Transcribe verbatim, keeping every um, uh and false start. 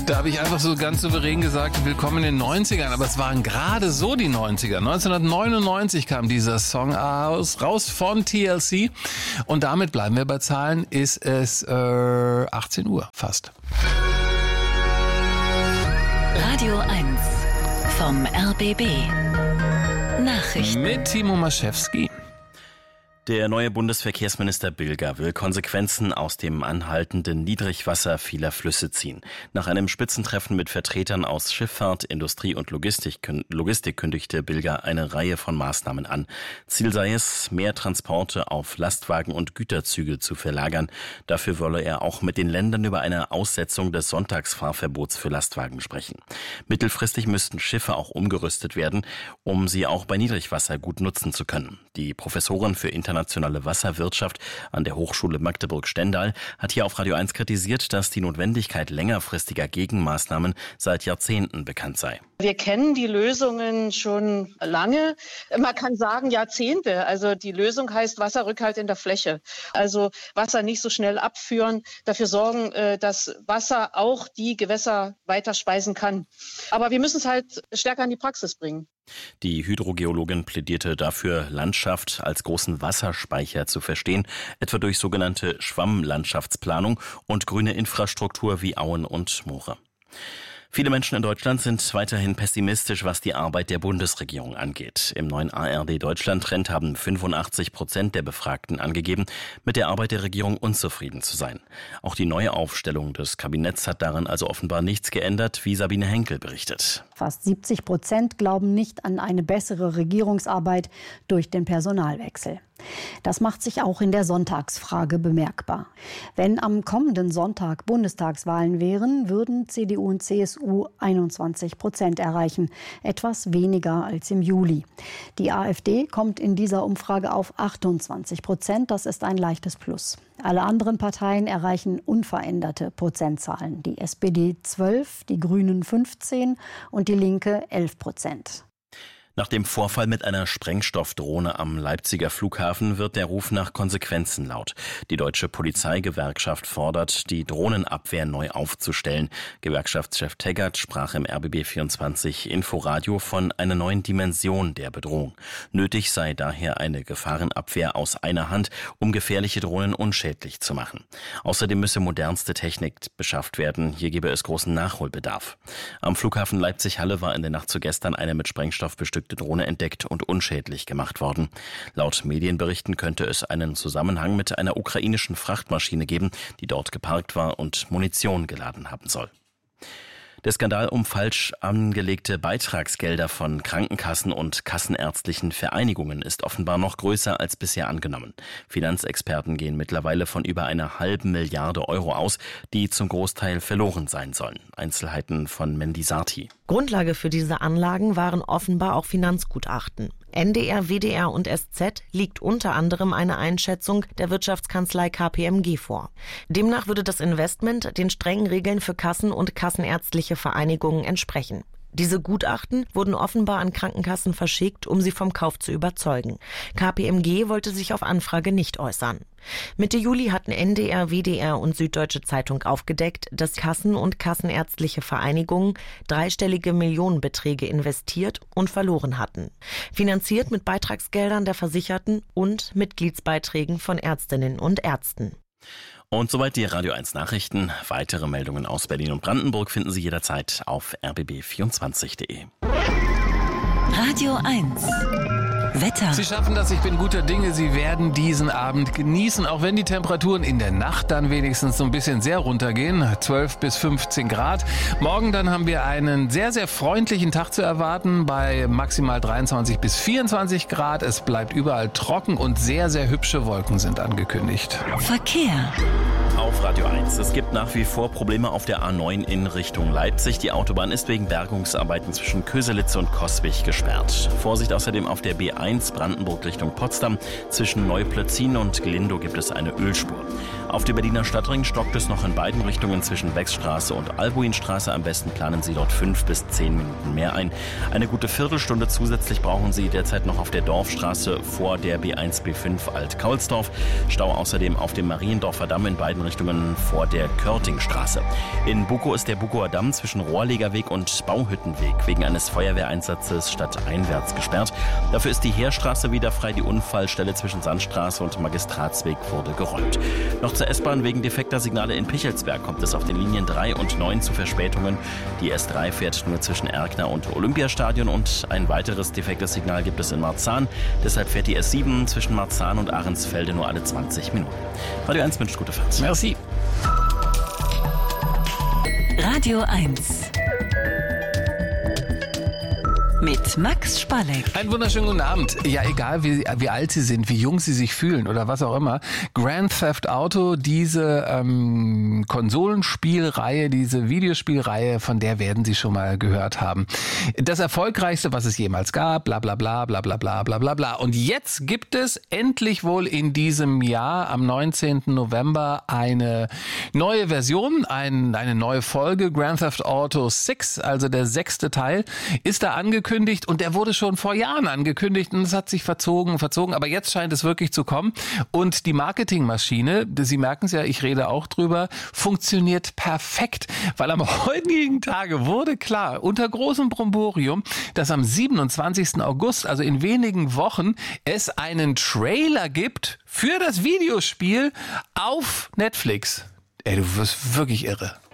Da habe ich einfach so ganz souverän gesagt, willkommen in den neunzigern. Aber es waren gerade so die neunziger. neunzehnhundertneunundneunzig kam dieser Song aus, raus von T L C. Und damit bleiben wir bei Zahlen, ist es äh, achtzehn Uhr fast. Radio eins vom R B B. Nachrichten. Mit Timo Maschewski. Der neue Bundesverkehrsminister Bilger will Konsequenzen aus dem anhaltenden Niedrigwasser vieler Flüsse ziehen. Nach einem Spitzentreffen mit Vertretern aus Schifffahrt, Industrie und Logistik, Logistik kündigte Bilger eine Reihe von Maßnahmen an. Ziel sei es, mehr Transporte auf Lastwagen und Güterzüge zu verlagern. Dafür wolle er auch mit den Ländern über eine Aussetzung des Sonntagsfahrverbots für Lastwagen sprechen. Mittelfristig müssten Schiffe auch umgerüstet werden, um sie auch bei Niedrigwasser gut nutzen zu können. Die Professorin für internationale Wasserwirtschaft an der Hochschule Magdeburg-Stendal hat hier auf Radio eins kritisiert, dass die Notwendigkeit längerfristiger Gegenmaßnahmen seit Jahrzehnten bekannt sei. Wir kennen die Lösungen schon lange. Man kann sagen Jahrzehnte. Also die Lösung heißt Wasserrückhalt in der Fläche. Also Wasser nicht so schnell abführen, dafür sorgen, dass Wasser auch die Gewässer weiter speisen kann. Aber wir müssen es halt stärker in die Praxis bringen. Die Hydrogeologin plädierte dafür, Landschaft als großen Wasserspeicher zu verstehen, etwa durch sogenannte Schwammlandschaftsplanung und grüne Infrastruktur wie Auen und Moore. Viele Menschen in Deutschland sind weiterhin pessimistisch, was die Arbeit der Bundesregierung angeht. Im neuen A R D-Deutschland-Trend haben fünfundachtzig Prozent der Befragten angegeben, mit der Arbeit der Regierung unzufrieden zu sein. Auch die neue Aufstellung des Kabinetts hat daran also offenbar nichts geändert, wie Sabine Henkel berichtet. Fast siebzig Prozent glauben nicht an eine bessere Regierungsarbeit durch den Personalwechsel. Das macht sich auch in der Sonntagsfrage bemerkbar. Wenn am kommenden Sonntag Bundestagswahlen wären, würden C D U und C S U einundzwanzig Prozent erreichen, etwas weniger als im Juli. Die AfD kommt in dieser Umfrage auf achtundzwanzig Prozent, das ist ein leichtes Plus. Alle anderen Parteien erreichen unveränderte Prozentzahlen. Die S P D zwölf, die Grünen fünfzehn und die Linke elf Prozent. Nach dem Vorfall mit einer Sprengstoffdrohne am Leipziger Flughafen wird der Ruf nach Konsequenzen laut. Die Deutsche Polizeigewerkschaft fordert, die Drohnenabwehr neu aufzustellen. Gewerkschaftschef Teggert sprach im R B B vierundzwanzig Inforadio von einer neuen Dimension der Bedrohung. Nötig sei daher eine Gefahrenabwehr aus einer Hand, um gefährliche Drohnen unschädlich zu machen. Außerdem müsse modernste Technik beschafft werden. Hier gebe es großen Nachholbedarf. Am Flughafen Leipzig-Halle war in der Nacht zu gestern eine mit Sprengstoff bestückte Drohne entdeckt und unschädlich gemacht worden. Laut Medienberichten könnte es einen Zusammenhang mit einer ukrainischen Frachtmaschine geben, die dort geparkt war und Munition geladen haben soll. Der Skandal um falsch angelegte Beitragsgelder von Krankenkassen und kassenärztlichen Vereinigungen ist offenbar noch größer als bisher angenommen. Finanzexperten gehen mittlerweile von über einer halben Milliarde Euro aus, die zum Großteil verloren sein sollen. Einzelheiten von Mendy Sarti. Grundlage für diese Anlagen waren offenbar auch Finanzgutachten. N D R, W D R und S Z liegt unter anderem eine Einschätzung der Wirtschaftskanzlei K P M G vor. Demnach würde das Investment den strengen Regeln für Kassen und kassenärztliche Vereinigungen entsprechen. Diese Gutachten wurden offenbar an Krankenkassen verschickt, um sie vom Kauf zu überzeugen. K P M G wollte sich auf Anfrage nicht äußern. Mitte Juli hatten N D R, W D R und Süddeutsche Zeitung aufgedeckt, dass Kassen und kassenärztliche Vereinigungen dreistellige Millionenbeträge investiert und verloren hatten. Finanziert mit Beitragsgeldern der Versicherten und Mitgliedsbeiträgen von Ärztinnen und Ärzten. Und soweit die Radio eins Nachrichten. Weitere Meldungen aus Berlin und Brandenburg finden Sie jederzeit auf r b b vierundzwanzig punkt de. Radio eins. Wetter. Sie schaffen das, ich bin guter Dinge. Sie werden diesen Abend genießen, auch wenn die Temperaturen in der Nacht dann wenigstens so ein bisschen sehr runtergehen. zwölf bis fünfzehn Grad. Morgen dann haben wir einen sehr, sehr freundlichen Tag zu erwarten bei maximal dreiundzwanzig bis vierundzwanzig Grad. Es bleibt überall trocken und sehr, sehr hübsche Wolken sind angekündigt. Verkehr. Auf Radio eins. Es gibt nach wie vor Probleme auf der A neun in Richtung Leipzig. Die Autobahn ist wegen Bergungsarbeiten zwischen Köselitz und Coswig gesperrt. Vorsicht außerdem auf der B eins Brandenburg Richtung Potsdam. Zwischen Neuplötzin und Glindow gibt es eine Ölspur. Auf der Berliner Stadtring stockt es noch in beiden Richtungen zwischen Wechsstraße und Albuinstraße. Am besten planen Sie dort fünf bis zehn Minuten mehr ein. Eine gute Viertelstunde zusätzlich brauchen Sie derzeit noch auf der Dorfstraße vor der B eins B fünf Alt-Kaulsdorf. Stau außerdem auf dem Mariendorfer Damm in beiden Warneinrichtungen vor der Körtingstraße. In Bukow ist der Bukower Damm zwischen Rohrlegerweg und Bauhüttenweg wegen eines Feuerwehreinsatzes stadteinwärts gesperrt. Dafür ist die Heerstraße wieder frei. Die Unfallstelle zwischen Sandstraße und Magistratsweg wurde geräumt. Noch zur S-Bahn: wegen defekter Signale in Pichelsberg kommt es auf den Linien drei und neun zu Verspätungen. Die S drei fährt nur zwischen Erkner und Olympiastadion und ein weiteres defektes Signal gibt es in Marzahn. Deshalb fährt die S sieben zwischen Marzahn und Ahrensfelde nur alle zwanzig Minuten. Radio eins wünscht gute Fahrt. Merci. Radio eins. Mit Max Spalleck. Einen wunderschönen guten Abend. Ja, egal wie, wie alt Sie sind, wie jung Sie sich fühlen oder was auch immer. Grand Theft Auto, diese ähm, Konsolenspielreihe, diese Videospielreihe, von der werden Sie schon mal gehört haben. Das erfolgreichste, was es jemals gab, bla bla bla bla bla bla bla bla bla. Und jetzt gibt es endlich wohl in diesem Jahr am neunzehnten November eine neue Version, ein, eine neue Folge. Grand Theft Auto sechs, also der sechste Teil, ist da angekündigt. Und der wurde schon vor Jahren angekündigt und es hat sich verzogen, verzogen. Aber jetzt scheint es wirklich zu kommen. Und die Marketingmaschine, Sie merken es ja, ich rede auch drüber, funktioniert perfekt. Weil am heutigen Tage wurde klar, unter großem Bromborium, dass am siebenundzwanzigsten August, also in wenigen Wochen, es einen Trailer gibt für das Videospiel auf Netflix. Ey, du wirst wirklich irre.